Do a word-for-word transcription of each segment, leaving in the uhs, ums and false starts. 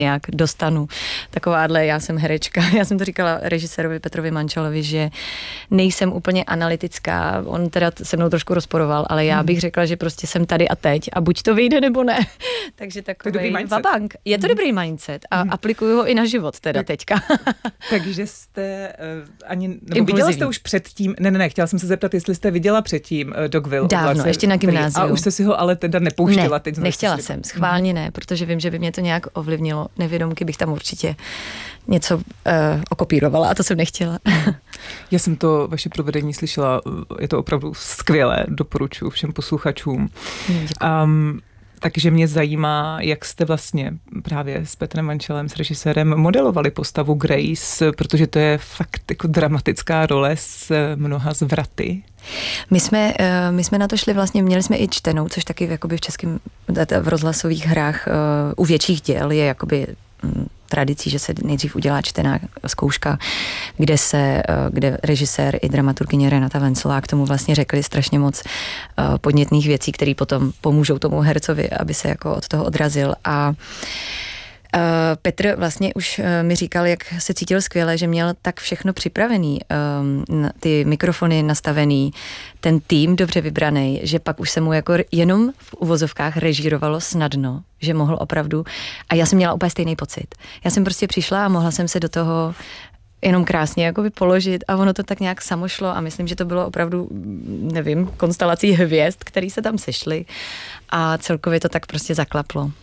nějak dostanu. Takováhle, já jsem herečka, já jsem to říkala režisérovi Petrovi Mančalovi, že nejsem úplně analytická, on teda se mnou trošku rozporoval, ale já bych řekla, že prostě jsem tady a teď a buď to vyjde nebo ne. Takže takový vabank. Je to dobrý mindset a hmm. aplikuju ho i na život teda tak, teďka. Takže jste uh, ani, nebo viděla jste už předtím, ne, ne, ne, chtěla jsem se zeptat, jestli jste viděla předtím uh, Dogville. Dávno, vlastně, ještě na gymnáziu. A už jste si ho ale teda nepouštěla. Ne, teď nechtěla jsem, schválně ne, protože vím, že by mě to nějak ovlivnilo. Nevědomky bych tam určitě něco uh, okopírovala a to jsem nechtěla. Já jsem to vaše provedení slyšela, je to opravdu skvělé, doporučuji všem posluchačům. Um, takže mě zajímá, jak jste vlastně právě s Petrem Mančelem, s režisérem, modelovali postavu Grace, protože to je fakt jako dramatická role s mnoha zvraty. My jsme, my jsme na to šli vlastně, měli jsme i čtenou, což taky jakoby v českém, v rozhlasových hrách u větších děl je jakoby tradicí, že se nejdřív udělá čtená zkouška, kde se, kde režisér i dramaturgyně Renata Venclová k tomu vlastně řekli strašně moc podnětných věcí, které potom pomůžou tomu hercovi, aby se jako od toho odrazil. A Uh, Petr vlastně už uh, mi říkal, jak se cítil skvěle, že měl tak všechno připravený, um, ty mikrofony nastavený, ten tým dobře vybraný, že pak už se mu jako jenom v uvozovkách režírovalo snadno, že mohl opravdu, a já jsem měla úplně stejný pocit. Já jsem prostě přišla a mohla jsem se do toho jenom krásně jakoby položit a ono to tak nějak samo šlo a myslím, že to bylo opravdu, nevím, konstelací hvězd, který se tam sešly a celkově to tak prostě zaklaplo.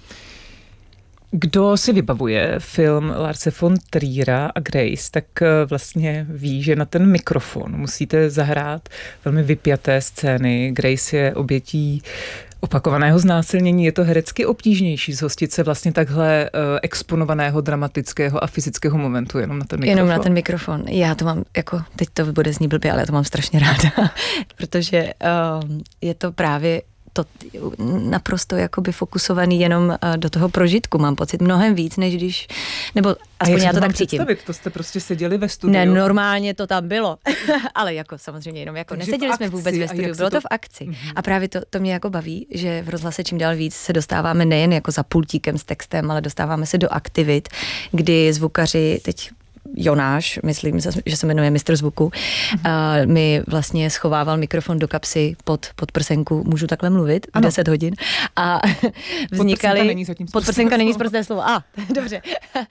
Kdo si vybavuje film Larse von Triera a Grace, tak vlastně ví, že na ten mikrofon musíte zahrát velmi vypjaté scény. Grace je obětí opakovaného znásilnění. Je to herecky obtížnější zhostit se vlastně takhle uh, exponovaného dramatického a fyzického momentu jenom na ten mikrofon? Jenom na ten mikrofon. Já to mám, jako, teď to bude znít blbě, ale já to mám strašně ráda, protože uh, je to právě to naprosto jakoby fokusovaný jenom do toho prožitku, mám pocit, mnohem víc, než když, nebo aspoň já to tak cítím. To jste prostě seděli ve studiu. Ne, normálně to tam bylo, ale jako samozřejmě jenom jako, takže neseděli jsme vůbec ve studiu, bylo to v akci. Mm-hmm. A právě to, to mě jako baví, že v rozhlase čím dál víc se dostáváme nejen jako za pultíkem s textem, ale dostáváme se do aktivit, kdy zvukaři, teď Jonáš, myslím, že se jmenuje mistr zvuku, uh, mi vlastně schovával mikrofon do kapsy pod, pod prsenku, můžu takhle mluvit, v deset hodin. A vznikaly... Podprsenka není sprosté slovo. A, dobře.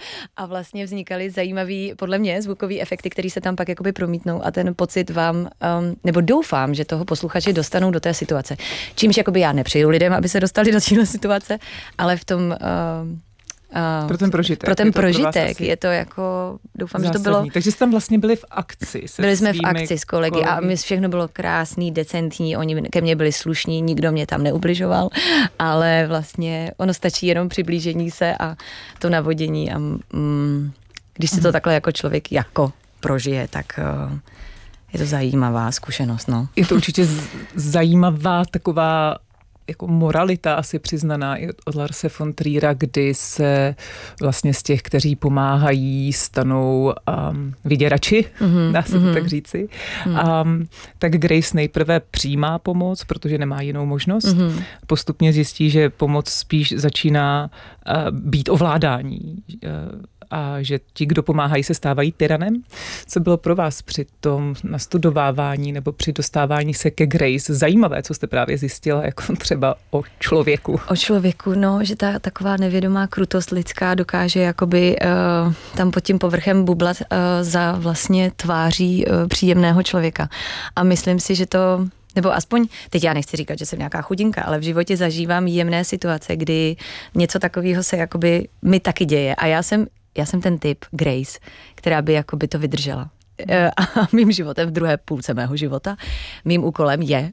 A vlastně vznikaly zajímavý, podle mě, zvukové efekty, které se tam pak jakoby promítnou a ten pocit vám, um, nebo doufám, že toho posluchači dostanou do té situace. Čímž jakoby já nepřeju lidem, aby se dostali do téhle situace, ale v tom... Uh, Uh, pro ten prožitek. Pro ten je prožitek, je to jako, doufám, zásadní. Že to bylo... Takže jste tam vlastně byli v akci. Byli jsme v akci s kolegy, kolegy a my všechno bylo krásný, decentní, oni ke mně byli slušní, nikdo mě tam neubližoval, ale vlastně ono stačí jenom přiblížení se a to navodění a mm, když si to takhle jako člověk jako prožije, tak... Uh, je to zajímavá zkušenost, no. Je to určitě z- zajímavá taková jako moralita asi přiznaná i od Larse von Triera, kdy se vlastně z těch, kteří pomáhají, stanou um, vyděrači, mm-hmm, dá se to mm-hmm. tak říci. Mm. Um, tak Grace nejprve přijímá pomoc, protože nemá jinou možnost. Mm-hmm. Postupně zjistí, že pomoc spíš začíná uh, být ovládání. Uh, a že ti, kdo pomáhají, se stávají tyranem. Co bylo pro vás při tom nastudovávání nebo při dostávání se ke Grace zajímavé, co jste právě zjistila, jako třeba o člověku? O člověku, no, že ta taková nevědomá krutost lidská dokáže jakoby uh, tam pod tím povrchem bublat uh, za vlastně tváří uh, příjemného člověka. A myslím si, že to... Nebo aspoň, teď já nechci říkat, že jsem nějaká chudinka, ale v životě zažívám jemné situace, kdy něco takového se jakoby mi taky děje. A já jsem, já jsem ten typ Grace, která by jakoby to vydržela. A mým životem v druhé půlce mého života, mým úkolem je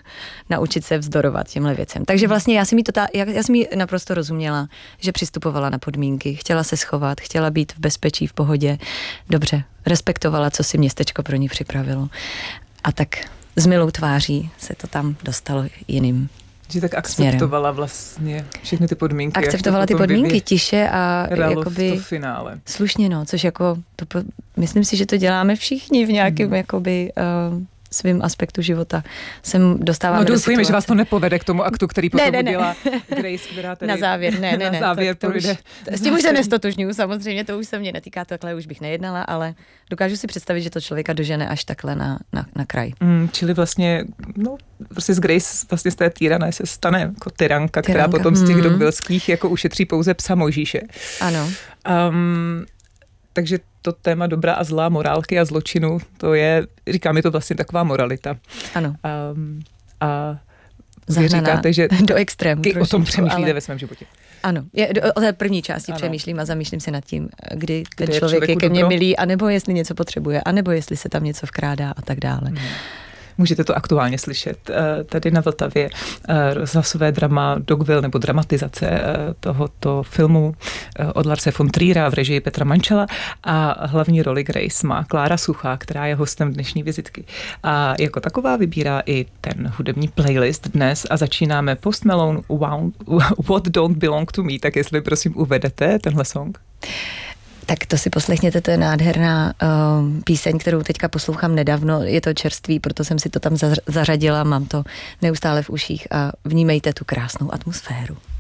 naučit se vzdorovat těmhle věcem. Takže vlastně já jsem jí, totál, já, já jsem jí naprosto rozuměla, že přistupovala na podmínky, chtěla se schovat, chtěla být v bezpečí, v pohodě. Dobře, respektovala, co si městečko pro ní připravilo. A tak s milou tváří se to tam dostalo jiným Že tak akceptovala směrem. Vlastně všechny ty podmínky. Akceptovala ty podmínky tiše a jakoby v to finále. Slušně, no, což jako, to, myslím si, že to děláme všichni v nějakém, mm. jakoby, uh, svým aspektu života jsem dostávala. No doufujeme, že vás to nepovede k tomu aktu, který potom ne, ne, udělá Grace, která tady na závěr, ne, ne, na ne. závěr to, to projde. Už, s tím už se nestotožňuju, samozřejmě to už se mě netýká, takhle už bych nejednala, ale dokážu si představit, že to člověka dožene až takhle na, na, na kraj. Mm, čili vlastně, no, prostě z Grace, vlastně z té týrané se stane jako tyranka, která Tyranka. potom z těch hmm. Dogvillských jako ušetří pouze psa Mojžíše. Ano. Um, takže to téma dobrá a zlá, morálky a zločinu, to je, říkám, je to vlastně taková moralita. Ano. Um, a vy říkáte, že do extrému. o tom přemýšlíte ale... ve svém životě. Ano, je, o té první části ano. přemýšlím a zamýšlím se nad tím, kdy ten kdy člověk je ke mně milý, anebo jestli něco potřebuje, anebo jestli se tam něco vkrádá a tak dále. Hmm. Můžete to aktuálně slyšet tady na Vltavě, rozhlasové drama Dogville nebo dramatizace tohoto filmu od Larse von Triera v režii Petra Mančela a hlavní roli Grace má Klára Suchá, která je hostem dnešní vizitky. A jako taková vybírá i ten hudební playlist dnes a začínáme Post Malone What Don't Belong to Me, tak jestli prosím uvedete tenhle song. Tak to si poslechněte, to je nádherná uh, píseň, kterou teďka poslouchám nedávno, je to čerstvý, proto jsem si to tam zařadila, mám to neustále v uších a vnímejte tu krásnou atmosféru.